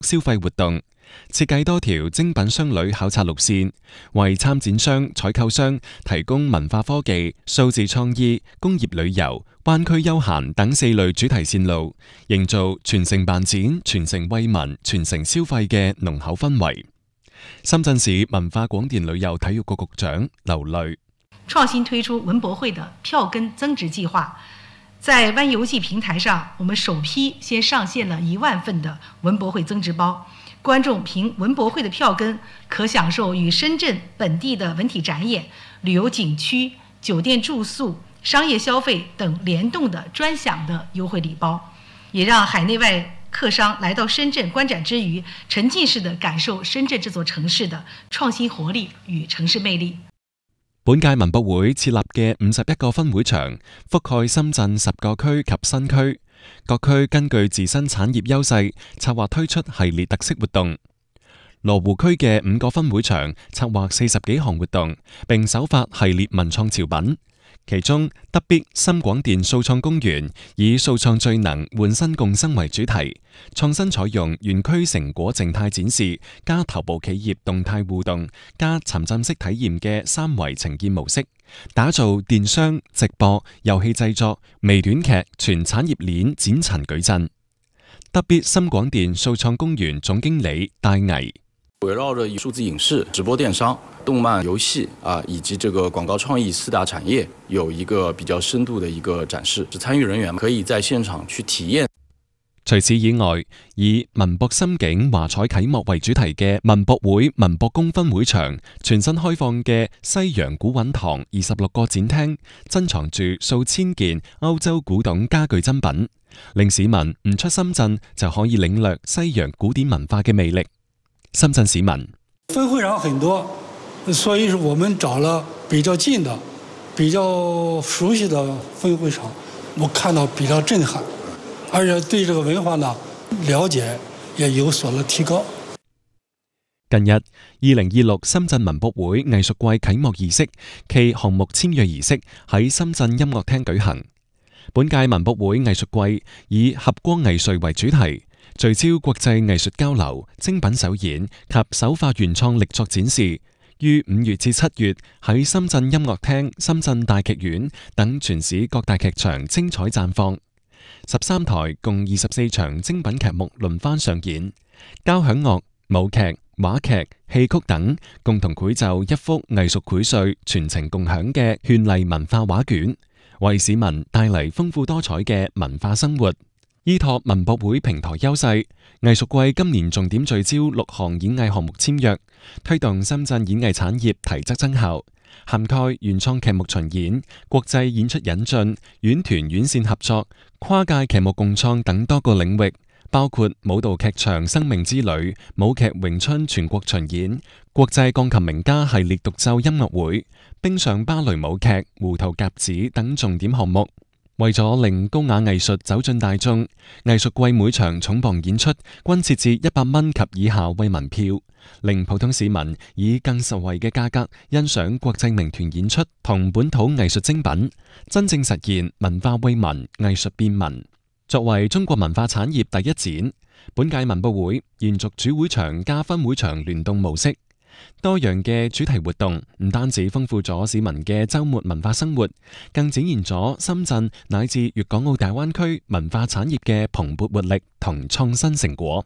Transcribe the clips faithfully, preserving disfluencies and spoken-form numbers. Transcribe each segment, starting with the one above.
消費活動，設計多條精品商旅考察路線，為參展商、採購商提供文化科技、數字創意、工業旅遊、灣區休閒等四類主題線路，營造全城辦展、全城惠民、全城消費嘅濃厚氛圍。深圳市文化廣電旅遊體育局局長劉雷創新推出文博會的票根增值計劃，在灣遊記平台上，我們首批先上線了一萬份的文博會增值包，觀眾憑文博會的票根，可享受與深圳本地的文體展演、旅遊景區、酒店住宿、商業消費等聯動的專享的優惠禮包，也讓海內外客商來到深圳觀展之餘，沉浸式的感受深圳這座城市的創新活力與城市魅力。 本屆文博會設立嘅五十一個分會場，覆蓋深圳十個區及新區，各區根據自身產業優勢，策劃推出系列特色活動。羅湖區嘅五個分會場策劃四十幾項活動，並首發系列文創潮品。其中，德必深廣電數創公園以數創最能換新共生為主題，創新採用園區成果靜態展示加頭部企業動態互動加沉浸式體驗嘅三維呈現模式，打造電商、直播、遊戲製作、微短劇全產業鏈展陳矩陣。德必深廣電數創公園總經理戴毅圍繞着數字影視、直播電商、動漫、遊戲啊，以及這個廣告創意四大產業，有一個比較深度的一個展示，參與人員可以在現場去體驗。 除此以外，以文博心境華彩啟幕為主題嘅文博會文博宮分會場，全新開放嘅西洋古韻堂二十六個展廳，珍藏住數千件歐洲古董家具珍品，令市民唔出深圳就可以領略西洋古典文化嘅魅力。深圳市民分會場很多，所以我們找了比較近的、比較熟悉的分會場，我看到比較震撼，而且對這個文化呢了解也有所了提高。 近日，二零二六深圳文博會藝術季啟幕儀式暨項目簽約儀式喺深圳音樂廳舉行。本屆文博會藝術季以合光藝術為主題，聚焦國際藝術交流、精品首演及首發原創力作展示，於五月至七月喺深圳音樂廳、深圳大劇院等全市各大劇場精彩綻放。十三台共二十四場精品劇目輪番上演，交響樂、舞劇、話劇、戲曲等共同繪就一幅藝術薈萃、全程共享嘅絢麗文化畫卷，為市民帶嚟豐富多彩嘅文化生活。依託文博會平台優勢，藝術季今年重點聚焦六項演藝項目簽約，推動深圳演藝產業提質增效，涵蓋原創劇目巡演、國際演出引進、院團院線合作、跨界劇目共創等多個領域，包括舞蹈劇場生命之旅、舞劇詠春全國巡演、國際鋼琴名家系列獨奏音樂會、冰上芭蕾舞劇、胡桃夾子等重點項目。為咗令高雅藝術走進大眾，藝術季每場重磅演出均設置一百蚊及以下慰民票，令普通市民以更實惠嘅價格欣賞國際名團演出同本土藝術精品，真正實現文化惠民、藝術便民。作為中國文化產業第一展，本屆文博會延續主會場加分會場聯動模式。多樣嘅主題活動唔單止豐富咗市民嘅週末文化生活，更展現咗深圳乃至粵港澳大灣區文化產業嘅蓬勃活力同創新成果。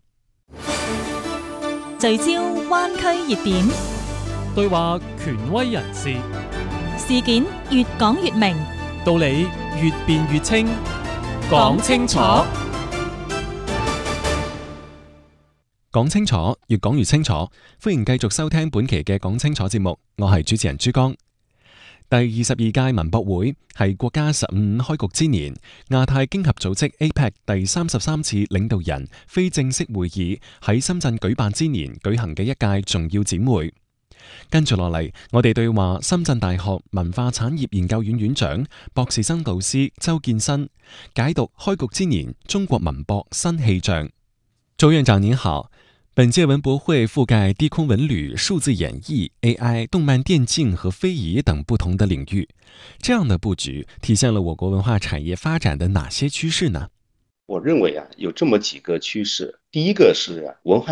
聚焦灣區熱點， 對話權威人士， 事件越講越明， 道理越辯越清，講清楚。 講清楚，越講越清楚。歡迎繼續收聽本期嘅講清楚節目，我係主持人朱江。第二十二屆文博會係國家十五五開局之年，亞太經合組織 A P E C 第三十三次領導人非正式會議喺深圳舉辦之年舉行嘅一屆重要展會。跟住落嚟，我哋對話深圳大學文化產業研究院院長、博士生導師周建新，解讀開局之年中國文博新氣象。周院長您好。本屆文博會覆蓋低空文旅、數字演繹、A I、動漫電競和非遺等不同的領域，這樣的佈局體現了我國文化產業發展的哪些趨勢呢？ 我認為啊，有這麼幾個趨勢。第一個是文化